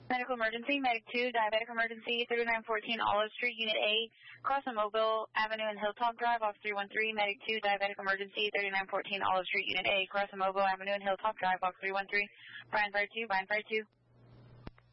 Medical emergency, Medic 2, diabetic emergency, 3914 Olive Street, Unit A, cross on Mobile Avenue and Hilltop Drive, off 313, Medic 2, diabetic emergency, 3914 Olive Street, Unit A, cross on Mobile Avenue and Hilltop Drive, off 313, Brian Fire 2, Brian Fire 2.